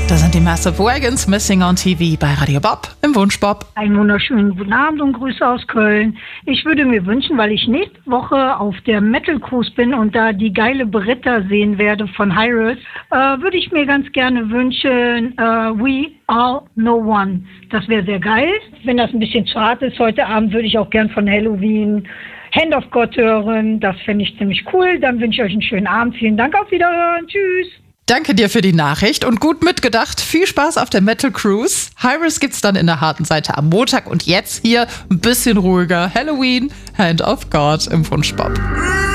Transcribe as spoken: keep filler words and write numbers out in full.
Da sind die Massive Wagons, Missing on T V bei Radio Bob im Wunschbob. Einen wunderschönen guten Abend und Grüße aus Köln. Ich würde mir wünschen, weil ich nächste Woche auf der Metal Cruise bin und da die geile Britta sehen werde von Hyros, äh, würde ich mir ganz gerne wünschen, äh, We Are No One. Das wäre sehr geil. Wenn das ein bisschen zu hart ist heute Abend, würde ich auch gern von Halloween Hand of God hören. Das fände ich ziemlich cool. Dann wünsche ich euch einen schönen Abend. Vielen Dank, auf Wiederhören. Tschüss. Danke dir für die Nachricht und gut mitgedacht. Viel Spaß auf der Metal Cruise. Hyros gibt's dann in der harten Seite am Montag und jetzt hier ein bisschen ruhiger. Halloween, Hand of God im Wunschbob.